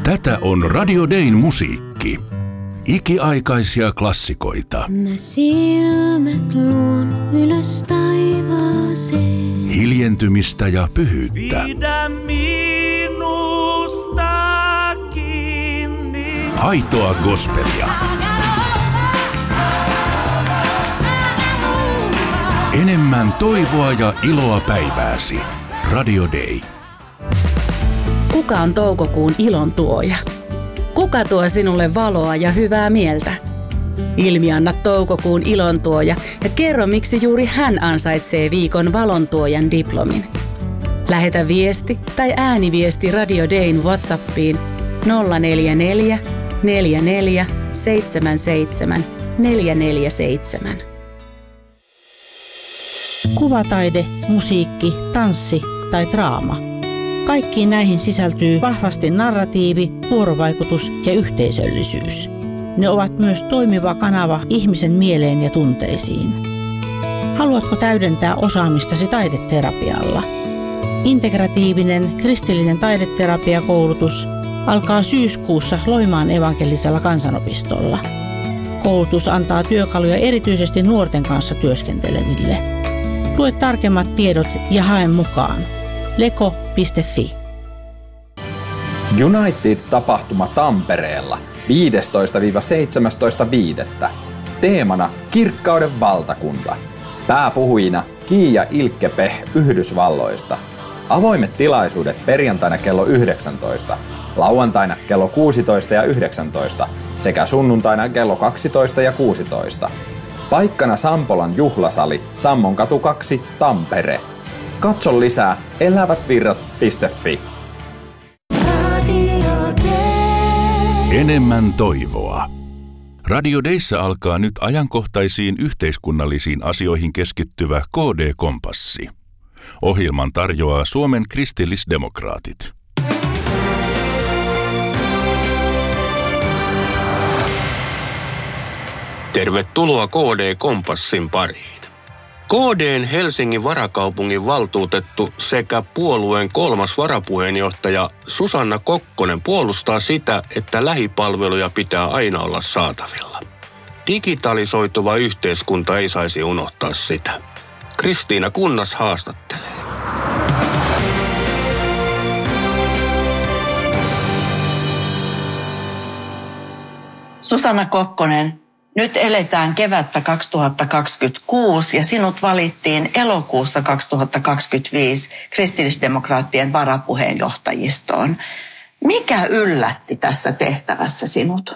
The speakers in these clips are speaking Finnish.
Tätä on Radio Dayn musiikki. Ikiaikaisia klassikoita. Mä silmät luon ylös taivaaseen. Hiljentymistä ja pyhyyttä. Pidä minusta kiinni. Aitoa gospelia. Enemmän toivoa ja iloa päivääsi. Radio Day. Kuka on toukokuun ilon tuoja? Kuka tuo sinulle valoa ja hyvää mieltä? Ilmianna toukokuun ilontuoja ja kerro, miksi juuri hän ansaitsee viikon valontuojan diplomin. Lähetä viesti tai ääniviesti Radio Dayn WhatsAppiin 044 44 77 447. Kuvataide, musiikki, tanssi tai draama. Kaikkiin näihin sisältyy vahvasti narratiivi, vuorovaikutus ja yhteisöllisyys. Ne ovat myös toimiva kanava ihmisen mieleen ja tunteisiin. Haluatko täydentää osaamistasi taideterapialla? Integratiivinen kristillinen taideterapiakoulutus alkaa syyskuussa Loimaan evankelisella kansanopistolla. Koulutus antaa työkaluja erityisesti nuorten kanssa työskenteleville. Lue tarkemmat tiedot ja hae mukaan. leko.fi. United-tapahtuma Tampereella 15-17.5. Teemana Kirkkauden valtakunta. Pääpuhujina Kiia Ilkkepeh Yhdysvalloista. Avoimet tilaisuudet perjantaina kello 19, lauantaina kello 16 ja 19 sekä sunnuntaina kello 12 ja 16. Paikkana Sampolan juhlasali, Sammonkatu 2, Tampere. Katso lisää elävätvirrat.fi. Enemmän toivoa. Radio Dayssä alkaa nyt ajankohtaisiin yhteiskunnallisiin asioihin keskittyvä KD-kompassi. Ohjelman tarjoaa Suomen kristillisdemokraatit. Tervetuloa KD-kompassin pariin. KD:n Helsingin varakaupungin valtuutettu sekä puolueen 3. varapuheenjohtaja Susanna Kokkonen puolustaa sitä, että lähipalveluja pitää aina olla saatavilla. Digitalisoituva yhteiskunta ei saisi unohtaa sitä. Kristiina Kunnas haastattelee. Susanna Kokkonen, nyt eletään kevättä 2026 ja sinut valittiin elokuussa 2025 kristillisdemokraattien varapuheenjohtajistoon. Mikä yllätti tässä tehtävässä sinut?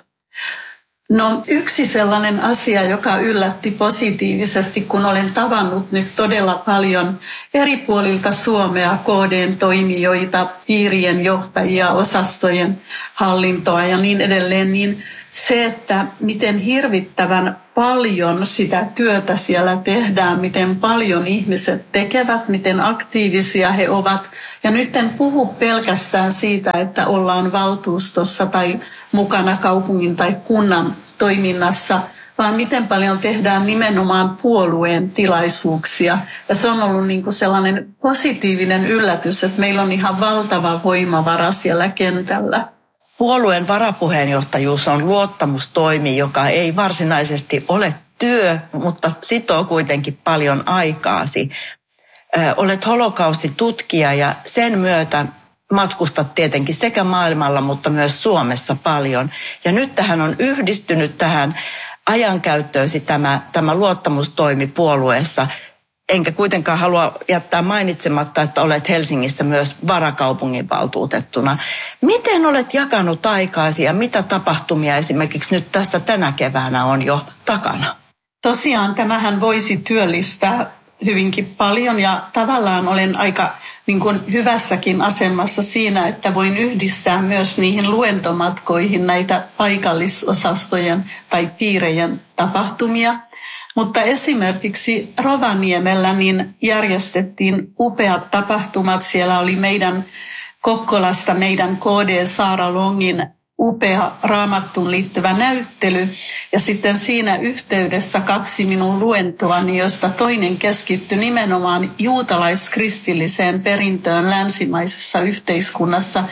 No yksi sellainen asia, joka yllätti positiivisesti, kun olen tavannut nyt todella paljon eri puolilta Suomea KD:n toimijoita, piirien johtajia, osastojen hallintoa ja niin edelleen, niin se, että miten hirvittävän paljon sitä työtä siellä tehdään, miten paljon ihmiset tekevät, miten aktiivisia he ovat. Ja nyt en puhu pelkästään siitä, että ollaan valtuustossa tai mukana kaupungin tai kunnan toiminnassa, vaan miten paljon tehdään nimenomaan puolueen tilaisuuksia. Ja se on ollut niin kuin sellainen positiivinen yllätys, että meillä on ihan valtava voimavara siellä kentällä. Puolueen varapuheenjohtajuus on luottamustoimi, joka ei varsinaisesti ole työ, mutta sitoo kuitenkin paljon aikaasi. Olet holokaustitutkija ja sen myötä matkustat tietenkin sekä maailmalla, mutta myös Suomessa paljon. Ja nyt tähän on yhdistynyt tähän ajankäyttöösi tämä luottamustoimi puolueessa. Enkä kuitenkaan halua jättää mainitsematta, että olet Helsingissä myös varakaupunginvaltuutettuna. Miten olet jakanut aikaasi ja mitä tapahtumia esimerkiksi nyt tässä tänä keväänä on jo takana? Tosiaan tämähän voisi työllistää hyvinkin paljon ja tavallaan olen aika niin kuin hyvässäkin asemassa siinä, että voin yhdistää myös niihin luentomatkoihin näitä paikallisosastojen tai piirejen tapahtumia. Mutta esimerkiksi Rovaniemellä niin järjestettiin upeat tapahtumat. Siellä oli meidän Kokkolasta meidän KD Saara Longin upea Raamattuun liittyvä näyttely. Ja sitten siinä yhteydessä 2 minun luentoani, josta toinen keskittyi nimenomaan juutalaiskristilliseen perintöön länsimaisessa yhteiskunnassa,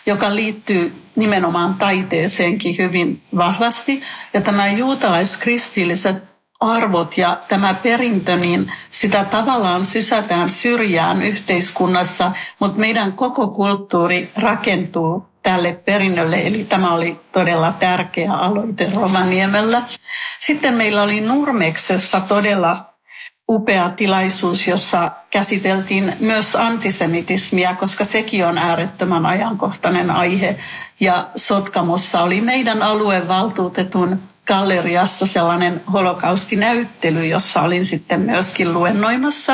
joka liittyy nimenomaan taiteeseenkin hyvin vahvasti. Ja tämä juutalaiskristilliset arvot ja tämä perintö, niin sitä tavallaan sysätään syrjään yhteiskunnassa, mutta meidän koko kulttuuri rakentuu tälle perinnölle, eli tämä oli todella tärkeä aloite Rovaniemellä. Sitten meillä oli Nurmeksessa todella upea tilaisuus, jossa käsiteltiin myös antisemitismiä, koska sekin on äärettömän ajankohtainen aihe. Ja Sotkamossa oli meidän aluevaltuutetun galleriassa sellainen holokaustinäyttely, jossa olin sitten myöskin luennoimassa.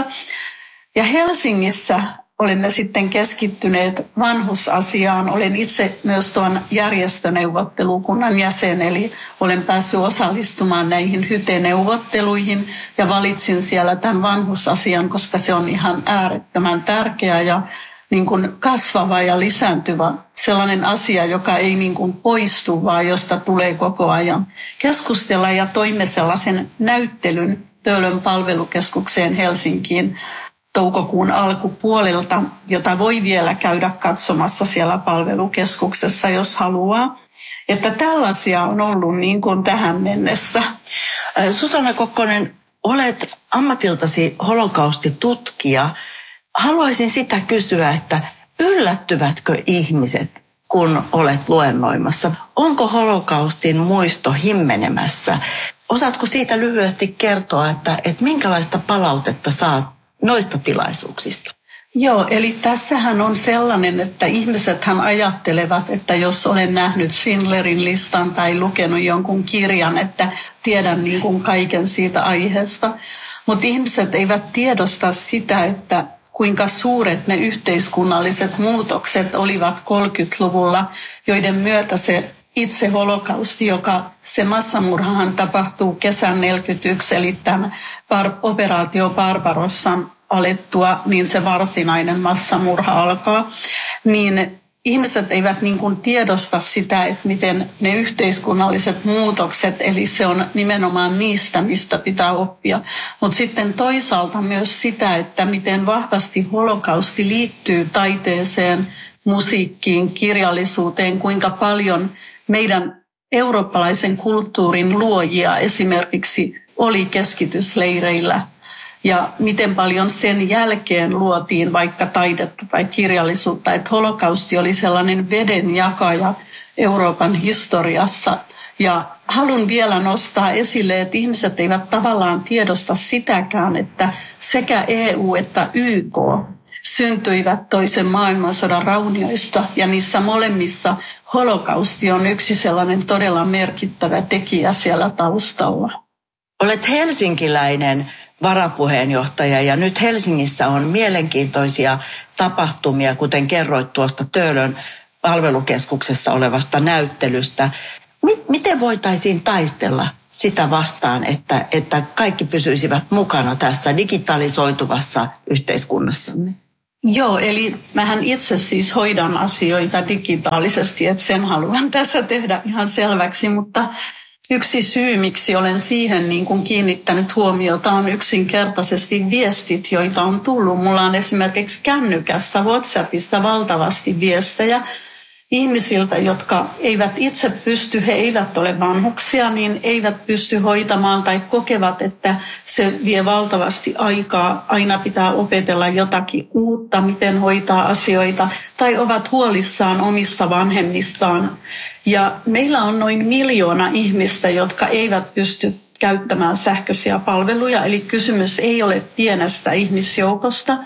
Ja Helsingissä olemme sitten keskittyneet vanhusasiaan. Olen itse myös tuon järjestöneuvottelukunnan jäsen, eli olen päässyt osallistumaan näihin HYTE-neuvotteluihin ja valitsin siellä tämän vanhusasian, koska se on ihan äärettömän tärkeä ja niin kuin kasvava ja lisääntyvä sellainen asia, joka ei niin kuin poistu, vaan josta tulee koko ajan keskustella. Ja toimme sellaisen näyttelyn Töölön palvelukeskukseen Helsinkiin toukokuun alkupuolelta, jota voi vielä käydä katsomassa siellä palvelukeskuksessa, jos haluaa. Että tällaisia on ollut niin kuin tähän mennessä. Susanna Kokkonen, olet ammatiltasi holokaustitutkija. Haluaisin sitä kysyä, että yllättyvätkö ihmiset, kun olet luennoimassa? Onko holokaustin muisto himmenemässä? Osaatko siitä lyhyesti kertoa, että minkälaista palautetta saat noista tilaisuuksista? Joo, eli tässähän on sellainen, että ihmisethän ajattelevat, että jos olen nähnyt Schindlerin listan tai lukenut jonkun kirjan, että tiedän niin kuin kaiken siitä aiheesta. Mutta ihmiset eivät tiedosta sitä, että kuinka suuret ne yhteiskunnalliset muutokset olivat 30-luvulla, joiden myötä se itse holokausti, se massamurhahan tapahtuu kesän 1941, eli tämän operaatio Barbarossan alettua, niin se varsinainen massamurha alkaa, niin ihmiset eivät niin kuin tiedosta sitä, että miten ne yhteiskunnalliset muutokset, eli se on nimenomaan niistä, mistä pitää oppia. Mutta sitten toisaalta myös sitä, että miten vahvasti holokausti liittyy taiteeseen, musiikkiin, kirjallisuuteen, kuinka paljon meidän eurooppalaisen kulttuurin luojia esimerkiksi oli keskitysleireillä. Ja miten paljon sen jälkeen luotiin vaikka taidetta tai kirjallisuutta, että holokausti oli sellainen vedenjakaja Euroopan historiassa. Ja haluan vielä nostaa esille, että ihmiset eivät tavallaan tiedosta sitäkään, että sekä EU että YK syntyivät toisen maailmansodan raunioista ja niissä molemmissa holokausti on yksi sellainen todella merkittävä tekijä siellä taustalla. Olet helsinkiläinen varapuheenjohtaja ja nyt Helsingissä on mielenkiintoisia tapahtumia, kuten kerroit tuosta Töölön palvelukeskuksessa olevasta näyttelystä. Miten voitaisiin taistella sitä vastaan, että kaikki pysyisivät mukana tässä digitalisoituvassa yhteiskunnassamme? Joo, eli mähän itse siis hoidan asioita digitaalisesti, että sen haluan tässä tehdä ihan selväksi, mutta yksi syy, miksi olen siihen niin kuin kiinnittänyt huomiota, on yksinkertaisesti viestit, joita on tullut. Mulla on esimerkiksi kännykässä, WhatsAppissa valtavasti viestejä ihmisiltä, jotka eivät itse pysty, he eivät ole vanhuksia, niin eivät pysty hoitamaan tai kokevat, että se vie valtavasti aikaa. Aina pitää opetella jotakin uutta, miten hoitaa asioita, tai ovat huolissaan omista vanhemmistaan. Ja meillä on noin 1 miljoona ihmistä, jotka eivät pysty käyttämään sähköisiä palveluja, eli kysymys ei ole pienestä ihmisjoukosta.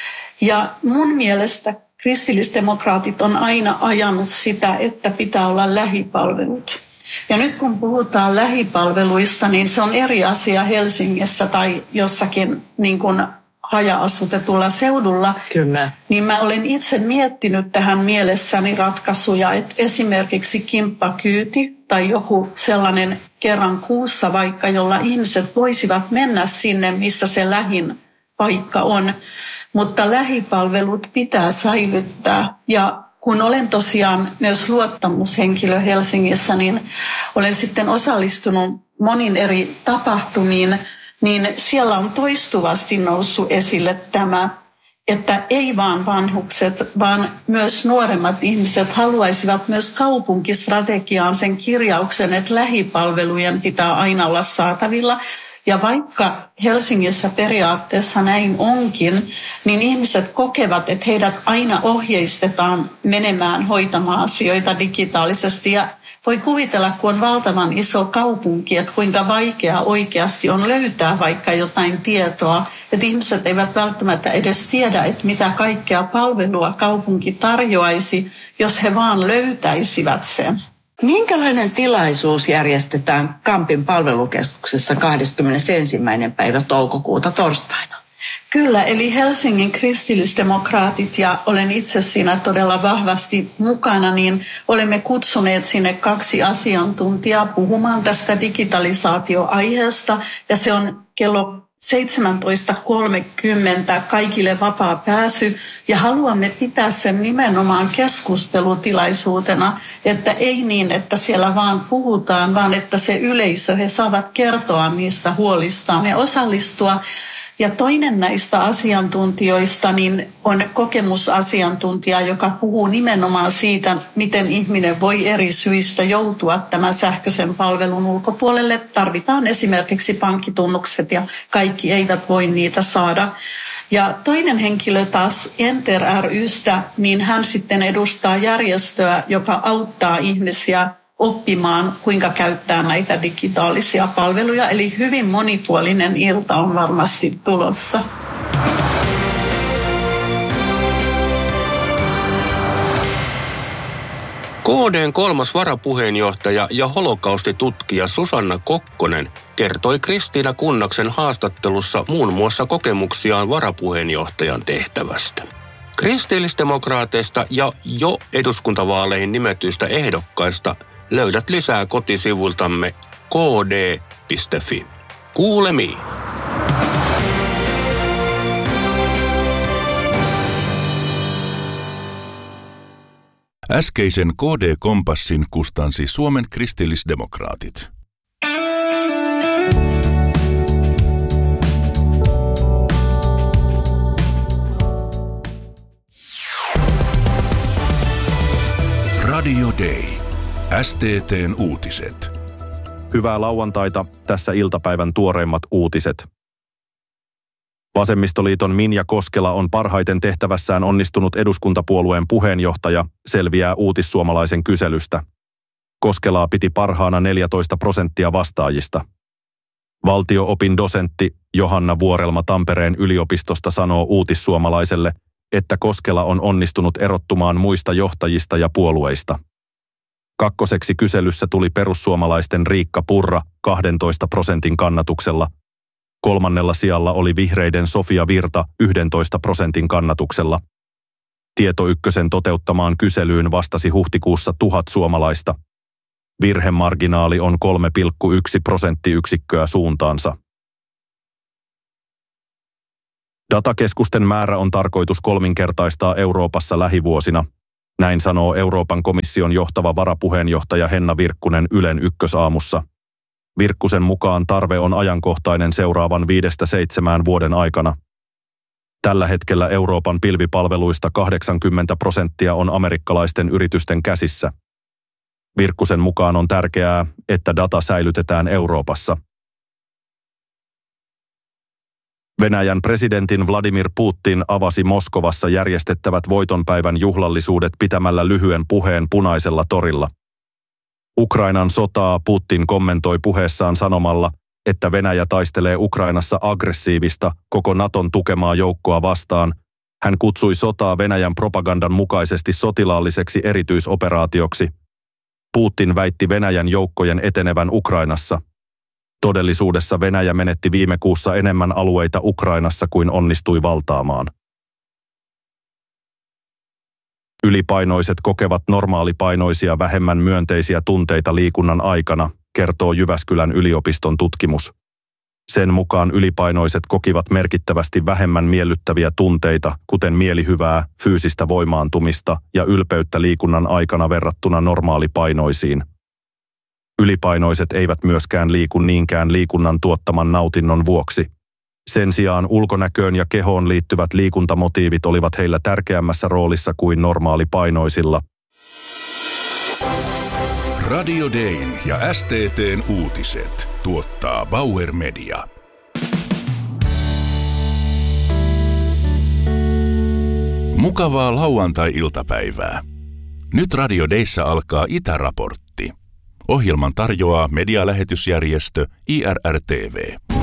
Ja mun mielestä kristillisdemokraatit on aina ajanut sitä, että pitää olla lähipalvelut. Ja nyt kun puhutaan lähipalveluista, niin se on eri asia Helsingissä tai jossakin niin kuin haja-asutetulla seudulla. Kyllä. Niin mä olen itse miettinyt tähän mielessäni ratkaisuja, että esimerkiksi kimppakyyti tai joku sellainen kerran kuussa vaikka, jolla ihmiset voisivat mennä sinne, missä se lähin paikka on. Mutta lähipalvelut pitää säilyttää ja kun olen tosiaan myös luottamushenkilö Helsingissä, niin olen sitten osallistunut monin eri tapahtumiin, niin siellä on toistuvasti noussut esille tämä, että ei vaan vanhukset, vaan myös nuoremmat ihmiset haluaisivat myös kaupunkistrategiaan sen kirjauksen, että lähipalvelujen pitää aina olla saatavilla. Ja vaikka Helsingissä periaatteessa näin onkin, niin ihmiset kokevat, että heidät aina ohjeistetaan menemään hoitamaan asioita digitaalisesti. Ja voi kuvitella, kun on valtavan iso kaupunki, että kuinka vaikeaa oikeasti on löytää vaikka jotain tietoa. Että ihmiset eivät välttämättä edes tiedä, että mitä kaikkea palvelua kaupunki tarjoaisi, jos he vaan löytäisivät sen. Minkälainen tilaisuus järjestetään Kampin palvelukeskuksessa 21. päivä toukokuuta torstaina? Kyllä, eli Helsingin kristillisdemokraatit, ja olen itse siinä todella vahvasti mukana, niin olemme kutsuneet sinne 2 asiantuntijaa puhumaan tästä digitalisaatioaiheesta, ja se on kello 17.30 kaikille vapaa pääsy, ja haluamme pitää sen nimenomaan keskustelutilaisuutena, että ei niin, että siellä vaan puhutaan, vaan että se yleisö, he saavat kertoa niistä huolistaan ja osallistua. Ja toinen näistä asiantuntijoista niin on kokemusasiantuntija, joka puhuu nimenomaan siitä, miten ihminen voi eri syistä joutua tämän sähköisen palvelun ulkopuolelle. Tarvitaan esimerkiksi pankkitunnukset ja kaikki eivät voi niitä saada. Ja toinen henkilö taas Enter ry:stä, niin hän sitten edustaa järjestöä, joka auttaa ihmisiä oppimaan, kuinka käyttää näitä digitaalisia palveluja. Eli hyvin monipuolinen ilta on varmasti tulossa. KD:n 3. varapuheenjohtaja ja holokaustitutkija Susanna Kokkonen kertoi Kristiina Kunnaksen haastattelussa muun muassa kokemuksiaan varapuheenjohtajan tehtävästä. Kristillisdemokraateista ja jo eduskuntavaaleihin nimetyistä ehdokkaista löydät lisää kotisivultamme kd.fi. Kuulemiin. Äskeisen KD-kompassin kustansi Suomen kristillisdemokraatit. Radio Day. STT:n uutiset. Hyvää lauantaita, tässä iltapäivän tuoreimmat uutiset. Vasemmistoliiton Minja Koskela on parhaiten tehtävässään onnistunut eduskuntapuolueen puheenjohtaja, selviää Uutissuomalaisen kyselystä. Koskelaa piti parhaana 14% vastaajista. Valtio-opin dosentti Johanna Vuorelma Tampereen yliopistosta sanoo Uutissuomalaiselle, että Koskela on onnistunut erottumaan muista johtajista ja puolueista. Kakkoseksi kyselyssä tuli perussuomalaisten Riikka Purra 12% kannatuksella. 3. sijalla oli vihreiden Sofia Virta 11% kannatuksella. Tieto Ykkösen toteuttamaan kyselyyn vastasi huhtikuussa 1000 suomalaista. Virhemarginaali on 3,1 prosenttiyksikköä suuntaansa. Datakeskusten määrä on tarkoitus kolminkertaistaa Euroopassa lähivuosina. Näin sanoo Euroopan komission johtava varapuheenjohtaja Henna Virkkunen Ylen Ykkösaamussa. Virkkusen mukaan tarve on ajankohtainen seuraavan 5-7 vuoden aikana. Tällä hetkellä Euroopan pilvipalveluista 80% on amerikkalaisten yritysten käsissä. Virkkusen mukaan on tärkeää, että data säilytetään Euroopassa. Venäjän presidentin Vladimir Putin avasi Moskovassa järjestettävät voitonpäivän juhlallisuudet pitämällä lyhyen puheen Punaisella torilla. Ukrainan sotaa Putin kommentoi puheessaan sanomalla, että Venäjä taistelee Ukrainassa aggressiivista, koko Naton tukemaa joukkoa vastaan. Hän kutsui sotaa Venäjän propagandan mukaisesti sotilaalliseksi erityisoperaatioksi. Putin väitti Venäjän joukkojen etenevän Ukrainassa. Todellisuudessa Venäjä menetti viime kuussa enemmän alueita Ukrainassa kuin onnistui valtaamaan. Ylipainoiset kokevat normaalipainoisia vähemmän myönteisiä tunteita liikunnan aikana, kertoo Jyväskylän yliopiston tutkimus. Sen mukaan ylipainoiset kokivat merkittävästi vähemmän miellyttäviä tunteita, kuten mielihyvää, fyysistä voimaantumista ja ylpeyttä liikunnan aikana verrattuna normaalipainoisiin. Ylipainoiset eivät myöskään liiku niinkään liikunnan tuottaman nautinnon vuoksi. Sen sijaan ulkonäköön ja kehoon liittyvät liikuntamotiivit olivat heillä tärkeämmässä roolissa kuin normaalipainoisilla. Radio Dayn ja STT:n uutiset tuottaa Bauer Media. Mukavaa lauantai-iltapäivää. Nyt Radio Dayssä alkaa Itäraportti. Ohjelman tarjoaa medialähetysjärjestö IRR-TV.